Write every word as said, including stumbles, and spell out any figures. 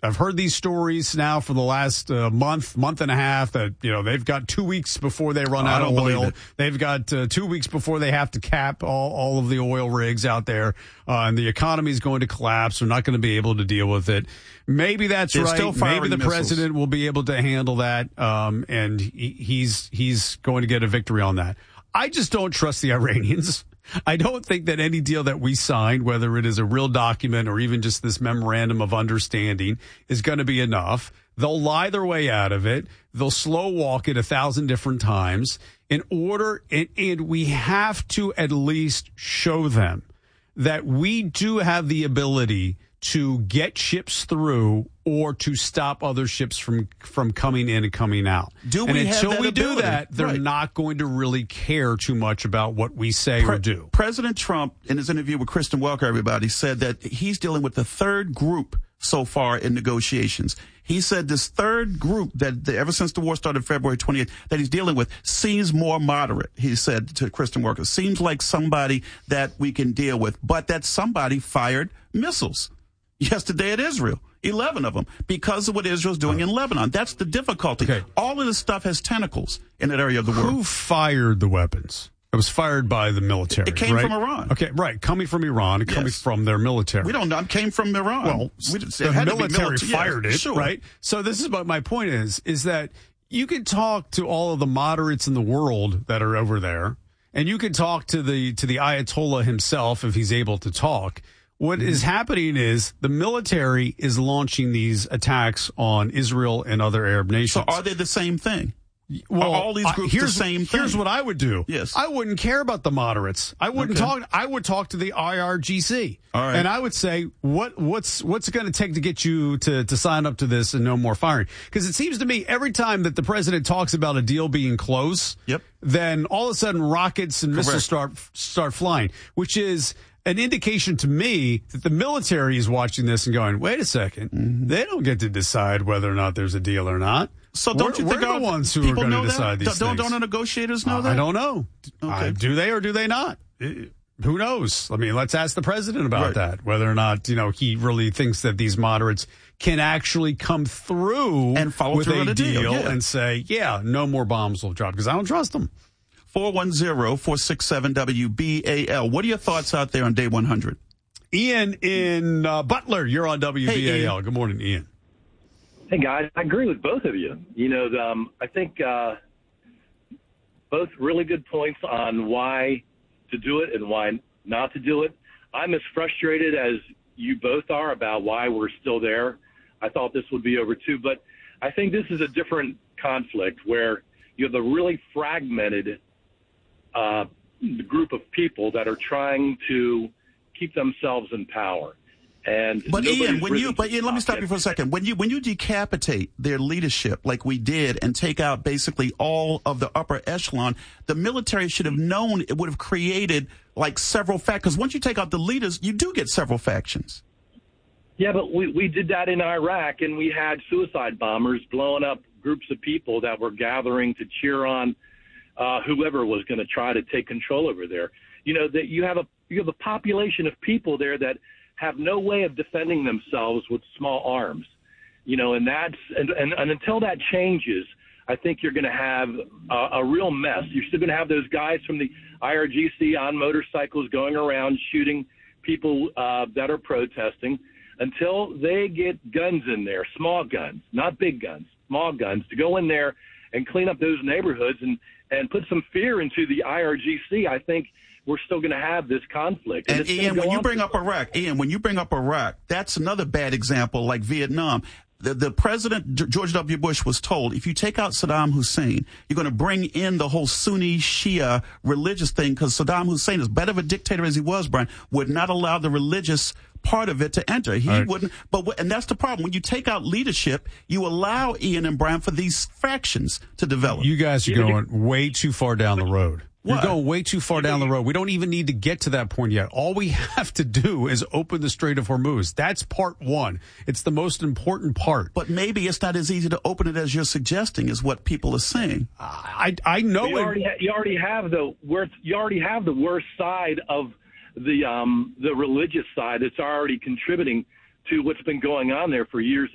I've heard these stories now for the last uh, month, month and a half that, you know, they've got two weeks before they run oh, out of oil. They've got uh, two weeks before they have to cap all, all of the oil rigs out there. Uh, and the economy is going to collapse. They're not going to be able to deal with it. Maybe that's They're right. Still Maybe the missiles. president will be able to handle that. Um, and he, he's, he's going to get a victory on that. I just don't trust the Iranians. I don't think that any deal that we signed, whether it is a real document or even just this memorandum of understanding, is going to be enough. They'll lie their way out of it. They'll slow walk it a thousand different times in order. And, and we have to at least show them that we do have the ability to get ships through or to stop other ships from, from coming in and coming out. Do and we until have that we ability? do that, they're right. not going to really care too much about what we say Pre- or do. President Trump, in his interview with Kristen Welker, everybody, said that he's dealing with the third group so far in negotiations. He said this third group that, that ever since the war started February twentieth, that he's dealing with seems more moderate, he said to Kristen Welker. Seems like somebody that we can deal with, but that somebody fired missiles yesterday at Israel, eleven of them, because of what Israel's doing in Lebanon. That's the difficulty. Okay. All of this stuff has tentacles in that area of the world. Who fired the weapons? It was fired by the military. It came right? from Iran. Okay, right. Coming from Iran, Yes. coming from their military. We don't know. It came from Iran. Well, we just, the it had to be military military. fired yeah, it, sure. right? So this is what my point is, is that you can talk to all of the moderates in the world that are over there, and you can talk to the to the Ayatollah himself if he's able to talk. What is happening is the military is launching these attacks on Israel and other Arab nations. So are they the same thing? Well, are all these groups I, here's, the same thing? Here's what I would do. Yes. I wouldn't care about the moderates. I wouldn't Okay. talk. I would talk to the I R G C. All right. And I would say, what what's what's it going to take to get you to, to sign up to this and no more firing? Because it seems to me every time that the president talks about a deal being close, Yep. then all of a sudden rockets and Correct. missiles start start flying, which is an indication to me that the military is watching this and going, wait a second, Mm-hmm. they don't get to decide whether or not there's a deal or not. So don't we're, you think we're our the ones who are people going to know decide that? these don't, things? Don't the negotiators know uh, that? I don't know. Okay. Uh, do they or do they not? Uh, Who knows? I mean, let's ask the president about Right. that, whether or not, you know, he really thinks that these moderates can actually come through And follow with through a on a deal, deal yeah. and say, yeah, no more bombs will drop, because I don't trust them. four one zero, four six seven, W B A L. What are your thoughts out there on day one hundred? Ian in uh, Butler, you're on W B A L. Hey, Good morning, Ian. Hey, guys, I agree with both of you. You know, um, I think uh, both really good points on why to do it and why not to do it. I'm as frustrated as you both are about why we're still there. I thought this would be over too, but I think this is a different conflict where you have a really fragmented uh, group of people that are trying to keep themselves in power. And But Ian, nobody's when you risen but to Ian, let me the stop top you for a yet. second. When you when you decapitate their leadership like we did and take out basically all of the upper echelon, the military should have known it would have created like several factions. Because once you take out the leaders, you do get several factions. Yeah, but we, we did that in Iraq, and we had suicide bombers blowing up groups of people that were gathering to cheer on uh, whoever was going to try to take control over there. You know, that you have a you have a population of people there that have no way of defending themselves with small arms. You know, and that's and, and, and until that changes, I think you're going to have a, a real mess. You're still going to have those guys from the I R G C on motorcycles going around shooting people uh, that are protesting until they get guns in there, small guns, not big guns, small guns, to go in there and clean up those neighborhoods and, and put some fear into the I R G C. I think we're still going to have this conflict. And, it's gonna Ian, go when you on bring for- up Iraq, Ian, when you bring up Iraq, that's another bad example like Vietnam. The, the president, G- George W. Bush, was told, if you take out Saddam Hussein, you're going to bring in the whole Sunni Shia religious thing, because Saddam Hussein, as bad of a dictator as he was, Brian, would not allow the religious part of it to enter. He Right. wouldn't. But wh- and that's the problem. When you take out leadership, you allow Ian and Brian for these factions to develop. You guys are Yeah, but going way too far down the road. You're What? going way too far down the road. We don't even need to get to that point yet. All we have to do is open the Strait of Hormuz. That's part one. It's the most important part. But maybe it's not as easy to open it as you're suggesting, is what people are saying. I I know you it. already ha- you already have the worst you already have the worst side of the um the religious side that's already contributing to what's been going on there for years